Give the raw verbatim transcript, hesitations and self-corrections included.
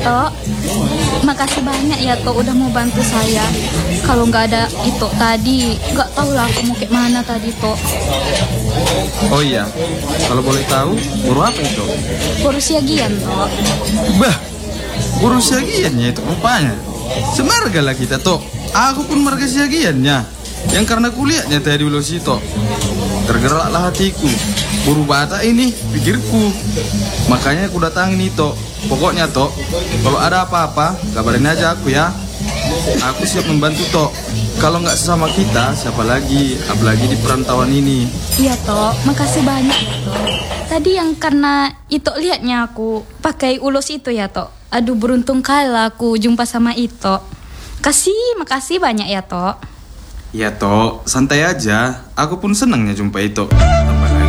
Tok. Makasih banyak ya Tok udah mau bantu saya. Kalau nggak ada itu tadi, nggak tahu lah aku mau ke mana tadi Tok. Oh iya, kalau boleh tahu, guru apa itu? Guru siagian Tok. Bah, guru siagiannya itu rupanya. Semarga lah kita Tok. Aku pun marga siagiannya. Yang karena kuliahnya tadi dulu sih Tok. Tergeraklah hatiku. Guru bata ini pikirku. Makanya aku datang ini Tok. Pokoknya Tok, kalau ada apa-apa kabarin aja aku ya. Aku siap membantu Tok. Kalau nggak sesama kita, siapa lagi? Apalagi di perantauan ini. Iya Tok, makasih banyak ya Tok. Tadi yang karena itu lihatnya aku pakai ulos itu ya Tok. Aduh beruntung kali aku jumpa sama itu. Kasih, makasih banyak ya Tok. Ya Tok, santai aja. Aku pun senangnya jumpa itu. Tambah